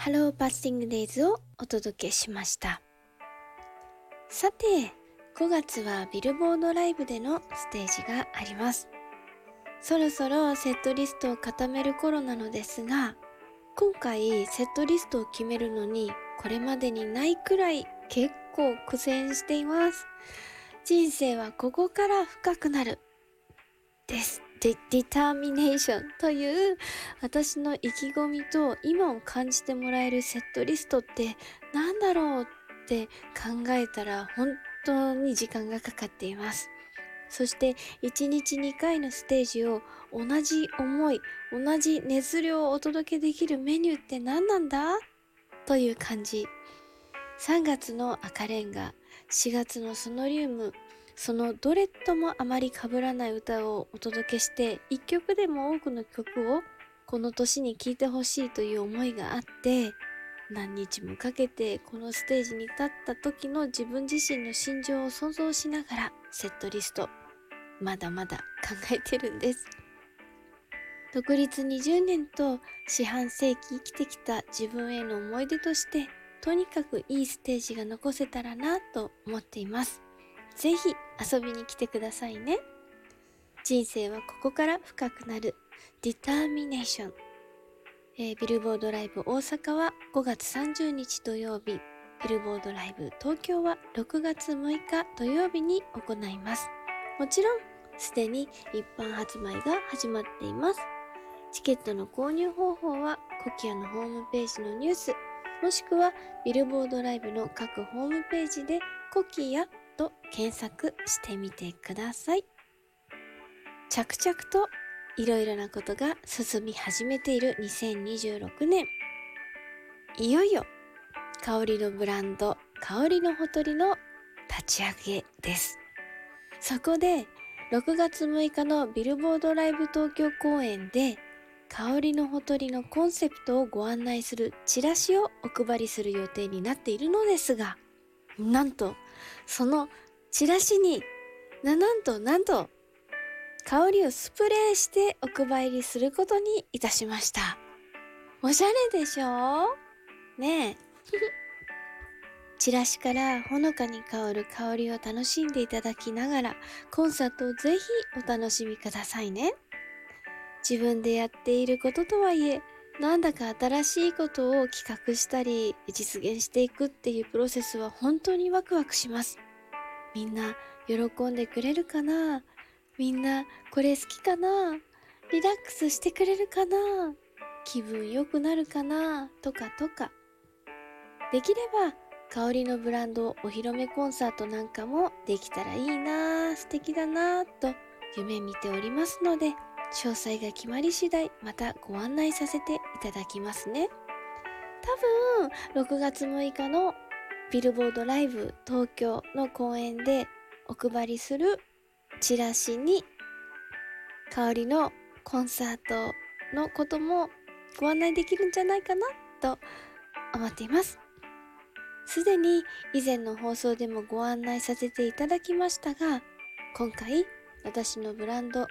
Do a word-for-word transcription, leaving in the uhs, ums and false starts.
ハローバッシングデイズをお届けしました。さて、ごがつはビルボードライブでのステージがあります。そろそろセットリストを固める頃なのですが、今回セットリストを決めるのにこれまでにないくらい結構苦戦しています。人生はここから深くなるです。ディターミネーションという私の意気込みと今を感じてもらえるセットリストって何だろうって考えたら本当に時間がかかっています。そしていちにちにかいのステージを同じ思い、同じ熱量をお届けできるメニューって何なんだという感じ。さんがつの赤レンガ、しがつのソノリウム、そのどれともあまり被らない歌をお届けしていっきょくでも多くの曲をこの年に聴いてほしいという思いがあって、何日もかけてこのステージに立った時の自分自身の心情を想像しながらセットリストまだまだ考えてるんです。独立にじゅうねんと四半世紀生きてきた自分への思い出としてとにかくいいステージが残せたらなと思っています。ぜひ遊びに来てくださいね。人生はここから深くなる。ディターミネーション。えー、ビルボードライブ大阪はごがつさんじゅうにち土曜日、ビルボードライブ東京はろくがつむいか土曜日に行います。もちろん、すでに一般発売が始まっています。チケットの購入方法はコキアのホームページのニュース、もしくはビルボードライブの各ホームページでコキアと検索してみてください。着々といろいろなことが進み始めているにせんにじゅうろくねん。いよいよ香りのブランド、香りのほとりの立ち上げです。そこでろくがつむいかのビルボードライブ東京公演で香りのほとりのコンセプトをご案内するチラシをお配りする予定になっているのですが、なんとそのチラシにななんとなんと香りをスプレーしてお配りすることにいたしました。おしゃれでしょ？ねえ。チラシからほのかに香る香りを楽しんでいただきながらコンサートをぜひお楽しみくださいね。自分でやっていることとはいえ、なんだか新しいことを企画したり実現していくっていうプロセスは本当にワクワクします。みんな喜んでくれるかな？みんなこれ好きかな？リラックスしてくれるかな？気分良くなるかな？とかとか。できれば香りのブランドお披露目コンサートなんかもできたらいいな、素敵だなと夢見ておりますので、詳細が決まり次第またご案内させていただきますね。多分ろくがつむいかのビルボードライブ東京の公演でお配りするチラシに香りのコンサートのこともご案内できるんじゃないかなと思っています。すでに以前の放送でもご案内させていただきましたが、今回私のブランド